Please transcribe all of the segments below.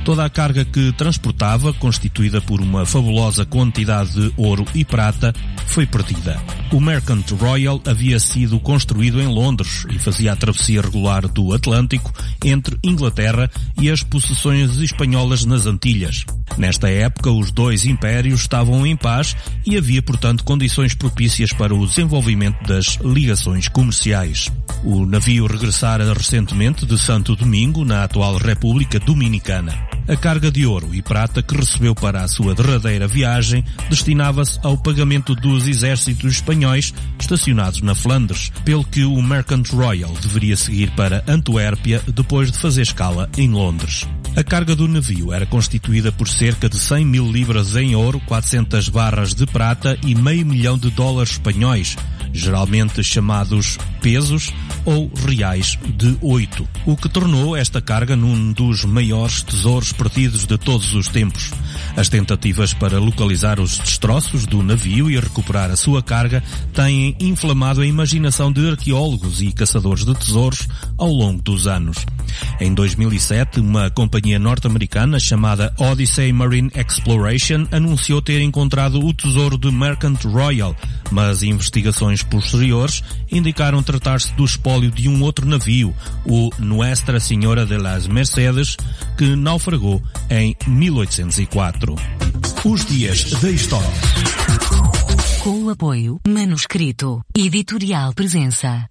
Toda a carga que transportava, constituída por uma fabulosa quantidade de ouro e prata, foi perdida. O Merchant Royal havia sido construído em Londres e fazia a travessia regular do Atlântico entre Inglaterra e as possessões espanholas nas Antilhas. Nesta época, os dois impérios estavam em paz e havia, portanto, condições propícias para o desenvolvimento das ligações comerciais. O navio regressara recentemente de Santo Domingo, na atual República Dominicana. A carga de ouro e prata que recebeu para a sua derradeira viagem destinava-se ao pagamento dos exércitos espanhóis estacionados na Flandres, pelo que o Merchant Royal deveria seguir para Antuérpia depois de fazer escala em Londres. A carga do navio era constituída por cerca de 100 mil libras em ouro, 400 barras de prata e $500 mil espanhóis, geralmente chamados pesos ou reais de 8, o que tornou esta carga num dos maiores tesouros perdidos de todos os tempos. As tentativas para localizar os destroços do navio e recuperar a sua carga têm inflamado a imaginação de arqueólogos e caçadores de tesouros ao longo dos anos. Em 2007, uma companhia norte-americana chamada Odyssey Marine Exploration anunciou ter encontrado o tesouro de Merchant Royal, mas investigações posteriores indicaram tratar-se do espólio de um outro navio, o Nuestra Senhora de las Mercedes, que naufragou em 1804. Os dias da história. Com o apoio Manuscrito Editorial Presença.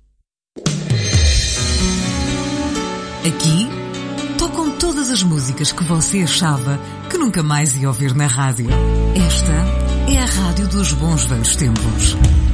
Aqui tocam todas as músicas que você achava que nunca mais ia ouvir na rádio. Esta é a rádio dos bons velhos tempos.